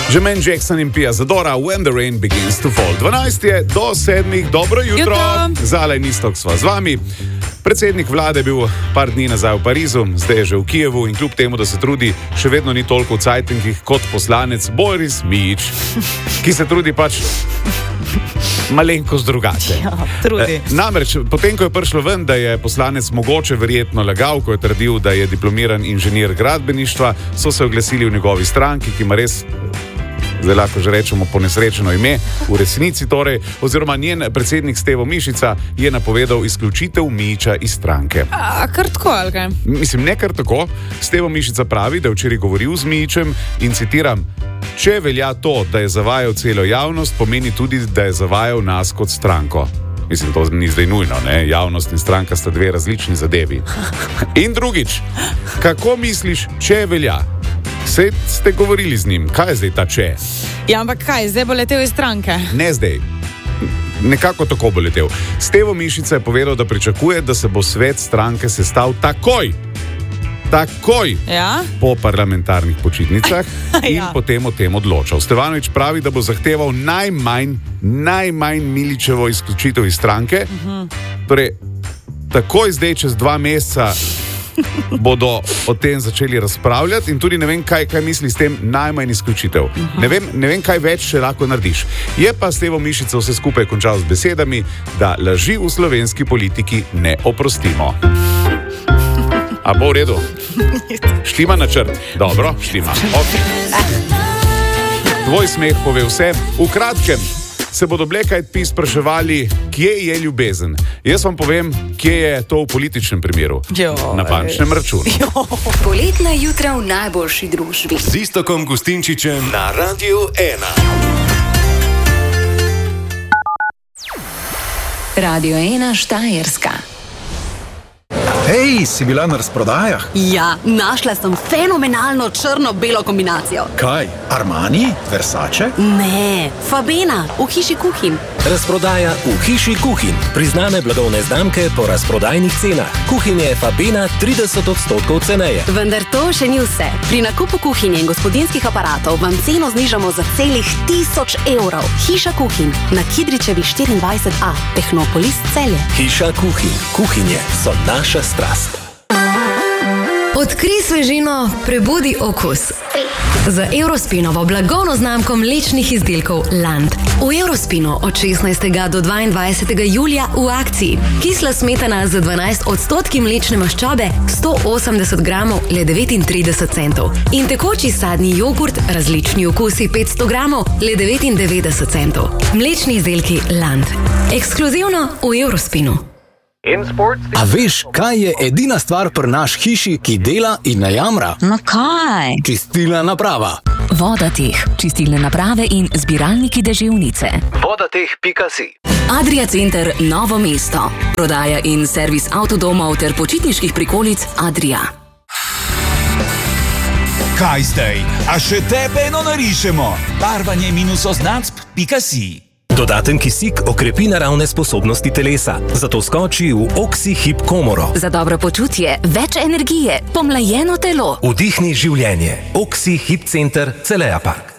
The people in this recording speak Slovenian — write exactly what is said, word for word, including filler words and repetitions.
Jermaine Jackson in Pia Zadora, When the Rain Begins to Fall. dvanajst je do sedmih, dobro jutro. jutro. Zala in Istok sva z vami. Predsednik vlade je bil par dni nazaj v Parizu, zdaj je že v Kijevu in kljub temu, da se trudi, še vedno ni toliko v cajtnikih kot poslanec Boris Mijić, ki se trudi pač malenkost drugače. Ja, trudi. Namreč, potem, ko je prišlo ven, da je poslanec mogoče verjetno lagal, ko je trdil, da je diplomiran inženir gradbeništva, so se oglasili v njegovi stranki, ki ima res, zdaj lahko že rečemo, ponesrečeno ime, v resnici torej, oziroma njen predsednik Stevo Mišica je napovedal izključitev Mijića iz stranke. A, kar tako, ali kaj? Mislim, ne kar tako. Stevo Mišica pravi, da je včeraj govoril z Mijićem in citiram: "Če velja to, da je zavajal celo javnost, pomeni tudi, da je zavajal nas kot stranko." Mislim, to ni zdaj nujno, ne? Javnost in stranka sta dve različni zadevi. In drugič, kako misliš, če velja? Sej ste govorili z njim, kaj je zdaj ta če? Ja, ampak kaj, zdaj bo letel iz stranke? Ne zdaj. Nekako tako bo letel. Stevo Mišica je povedal, da pričakuje, da se bo svet stranke sestal takoj. Takoj Ja? po parlamentarnih počitnicah in Ja. potem o tem odločal. Stevanović pravi, da bo zahteval najmanj, najmanj Milićevo izključitev iz stranke. Uh-huh. Torej, takoj zdaj, čez dva meseca, bodo o tem začeli razpravljati in tudi ne vem, kaj, kaj misli s tem najmanj izključitev. Uh-huh. Ne vem, ne vem, kaj več še lahko narediš. Je pa Stevo Mišica vse skupaj končal z besedami, da laži v slovenski politiki ne oprostimo. A bo v redu? Štima načrt? Dobro, štima. Okay. Tvoj smeh pove vse. V kratkem se bodo Black Eyed Peas spraševali, kje je ljubezen. Jaz vam povem, kje je to v političnem primeru. Joj. Na bančnem računu. Poletna jutra v najboljši družbi. Z Istokom Gustinčičem na Radiu ena. Radio ena Štajerska. Hej, si bila na razprodajah? Ja, našla sem fenomenalno črno-belo kombinacijo. Kaj, Armani? Versace? Ne, Fabena, v hiši kuhinj. Razprodaja v hiši kuhinj. Priznane blagovne znamke po razprodajnih cenah. Kuhinje Fabena trideset odstotkov ceneje. Vendar to še ni vse. Pri nakupu kuhinje in gospodinjskih aparatov vam ceno znižamo za celih tisoč evrov. Hiša kuhinj na Kidričevi štiriindvajset a, Technopolis Celje. Hiša kuhinj. Kuhinje so naša strast. Odkrij svežino, prebudi okus. Z Eurospinovo blagovno znamko mlečnih izdelkov Land. V Eurospinu od šestnajstega do dvaindvajsetega julija v akciji. Kisla smetana z dvanajst odstotki mlečne maščobe, sto osemdeset gramov, le devetintrideset centov. In tekoči sadni jogurt, različni okusi, petsto gramov, le devetindevetdeset centov. Mlečni izdelki Land. Ekskluzivno v Eurospinu. A veš, kaj je edina stvar pri naš hiši, ki dela in ne jamra? No kaj? Čistilna naprava. Vodateh, čistilne naprave in zbiralniki deževnice. Vodateh pika si. Adria Center Novo mesto. Prodaja in servis avtodomov ter počitniških prikolic Adria. Kaj zdaj? A še tebe eno narišemo? Barvanje minus oznacb pika si. Dodaten kisik okrepi naravne sposobnosti telesa, zato skoči v Oxy-Hip komoro. Za dobro počutje, več energije, pomlajeno telo. Vdihni življenje. Oxy-Hip Center Celeja Park.